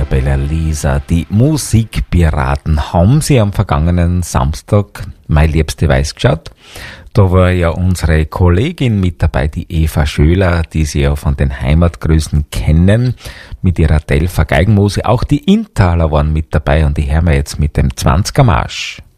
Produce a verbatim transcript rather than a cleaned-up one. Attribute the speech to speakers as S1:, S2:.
S1: Bella Lisa, die Musikpiraten. Haben Sie am vergangenen Samstag Meine Liebste weiß geschaut? Da war ja unsere Kollegin mit dabei, die Eva Schöler, die Sie ja von den Heimatgrüßen kennen, mit ihrer Delfer Geigenmuse. Auch die Intaler waren mit dabei und die hören wir jetzt mit dem zwanziger Marsch.